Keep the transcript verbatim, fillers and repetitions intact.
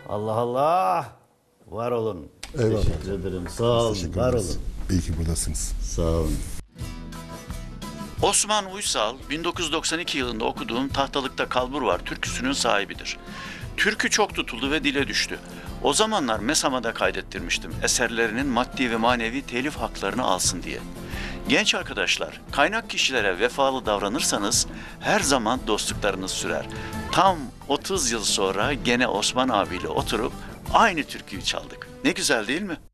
Allah Allah. Var olun. Eyvallah. Teşekkür ederim. Sağ olun. Teşekkür Var ederiz. olun. İyi ki buradasınız. Sağ olun. Osman Uysal, bin dokuz yüz doksan iki yılında okuduğum Tahtalıkta Kalbur Var türküsünün sahibidir. Türkü çok tutuldu ve dile düştü. O zamanlar MESAM'a kaydettirmiştim eserlerinin maddi ve manevi telif haklarını alsın diye. Genç arkadaşlar, kaynak kişilere vefalı davranırsanız her zaman dostluklarınız sürer. Tam otuz yıl sonra gene Osman abiyle oturup aynı türküyü çaldık. Ne güzel değil mi?